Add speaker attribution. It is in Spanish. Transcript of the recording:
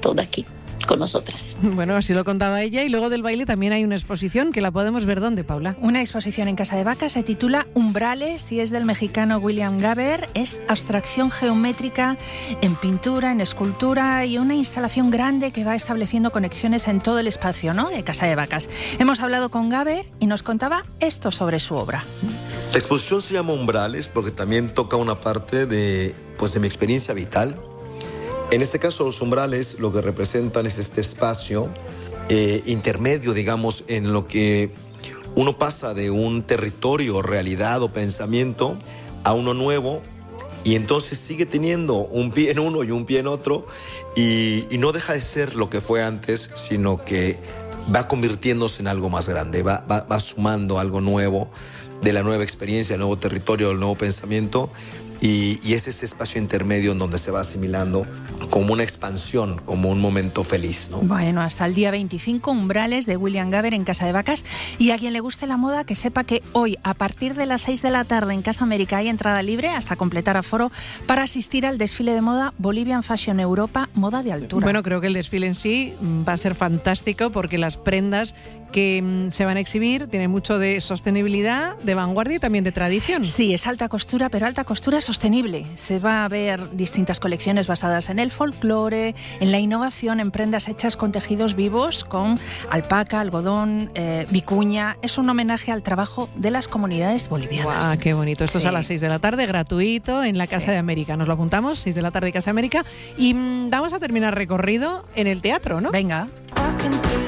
Speaker 1: todo aquí con nosotras.
Speaker 2: Bueno, así lo contaba ella. Y luego del baile también hay una exposición que la podemos ver ¿dónde, Paula?
Speaker 3: Una exposición en Casa de Vacas, se titula Umbrales y es del mexicano William Gaber. Es abstracción geométrica en pintura, en escultura y una instalación grande que va estableciendo conexiones en todo el espacio, ¿no?, de Casa de Vacas. Hemos hablado con Gaber y nos contaba esto sobre su obra.
Speaker 4: La exposición se llama Umbrales porque también toca una parte de mi experiencia vital. En este caso, los umbrales lo que representan es este espacio intermedio, digamos, en lo que uno pasa de un territorio, realidad o pensamiento a uno nuevo, y entonces sigue teniendo un pie en uno y un pie en otro, y no deja de ser lo que fue antes, sino que va convirtiéndose en algo más grande, va sumando algo nuevo de la nueva experiencia, el nuevo territorio, el nuevo pensamiento. Y es este espacio intermedio en donde se va asimilando como una expansión, como un momento feliz, ¿no?
Speaker 3: Bueno, hasta el día 25, Umbrales de William Gaber en Casa de Vacas. Y a quien le guste la moda, que sepa que hoy, a partir de las 6 de la tarde en Casa América, hay entrada libre hasta completar aforo para asistir al desfile de moda Bolivian Fashion Europa, moda de altura.
Speaker 2: Bueno, creo que el desfile en sí va a ser fantástico porque las prendas que se van a exhibir tienen mucho de sostenibilidad, de vanguardia y también de tradición.
Speaker 3: Sí, es alta costura, pero alta costura sostenible. Se va a ver distintas colecciones basadas en el folclore, en la innovación, en prendas hechas con tejidos vivos, con alpaca, algodón, vicuña. Es un homenaje al trabajo de las comunidades bolivianas.
Speaker 2: ¡Guau, qué bonito! Esto es
Speaker 3: Sí.
Speaker 2: a las 6 de la tarde, gratuito, en la Casa de América. Nos lo apuntamos, 6 de la tarde, Casa de América. Y vamos a terminar recorrido en el teatro, ¿no?
Speaker 3: Venga.